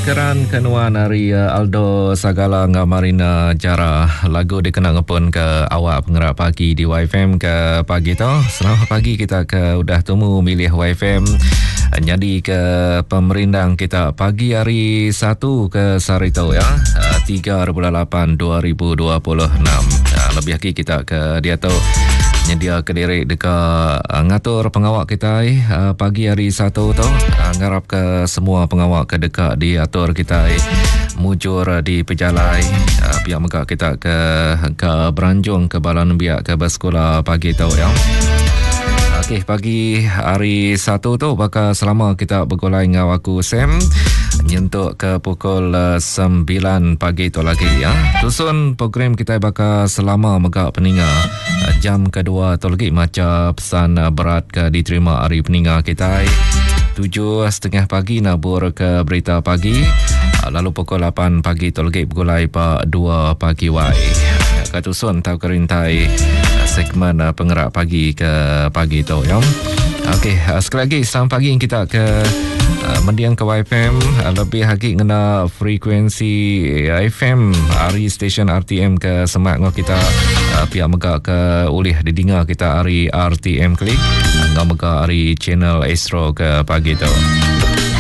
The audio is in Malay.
Keran kenuan dari Aldo Sagala dengan Marina Jara. Lagu dikenal ngepun ke awak pengerak pagi di YFM ke pagi tu. Selamat pagi kita ke udah temu milih YFM. Jadi ke pemerindang kita pagi hari 1 ke Sarito ya. 3 bulan 8 2026. Lebih lagi kita ke dia tu nyedia kediri dekat ngatur pengawak kita pagi hari 1 tu ngarap ke semua pengawak ke dekat diatur kita mujur di pejalai pihak megak kita ke Beranjung ke Balan Biak ke bersekolah pagi tu ya. Okey, pagi hari 1 tu bakal selama kita bergulai dengan aku Sam nyentuk ke pukul 9 pagi tu lagi ya. Susun program kita bakal selama megak peninga jam kedua tu lagi macam pesan berat ke diterima hari peninga kita 7.30 pagi nabur ke berita pagi lalu pukul 8 pagi tu lagi bergulai pak 2 pagi wai katusun tahu kerintai segmen pengerak pagi ke pagi tu ya. Okey, sekali lagi selamat pagi kita ke mendiang ke YFM lebih lagi kena frekuensi FM hari stesen RTM ke semak ngah kita pihak megak ke ulih didengar kita hari RTM klik ngah megak hari channel Astro ke pagi tu.